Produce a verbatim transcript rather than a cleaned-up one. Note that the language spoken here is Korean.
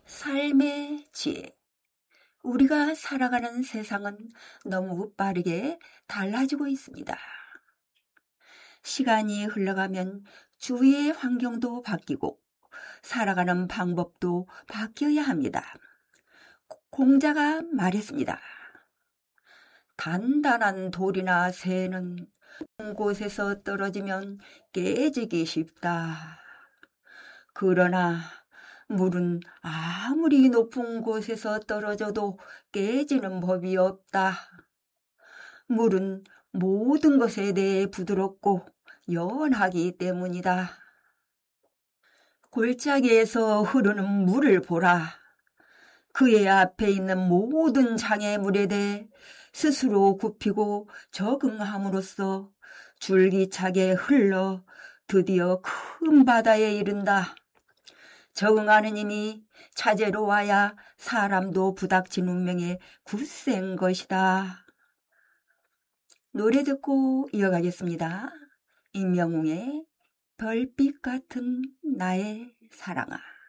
삶의 지혜. 우리가 살아가는 세상은 너무 빠르게 달라지고 있습니다. 시간이 흘러가면 주위의 환경도 바뀌고 살아가는 방법도 바뀌어야 합니다. 공자가 말했습니다. 단단한 돌이나 새는 높은 곳에서 떨어지면 깨지기 쉽다. 그러나 물은 아무리 높은 곳에서 떨어져도 깨지는 법이 없다. 물은 모든 것에 대해 부드럽고 연하기 때문이다. 골짜기에서 흐르는 물을 보라. 그의 앞에 있는 모든 장애물에 대해 스스로 굽히고 적응함으로써 줄기차게 흘러 드디어 큰 바다에 이른다. 적응하는 힘이 차제로 와야 사람도 부닥친 운명에 굳센 것이다. 노래 듣고 이어가겠습니다. 임영웅의 별빛 같은 나의 사랑아.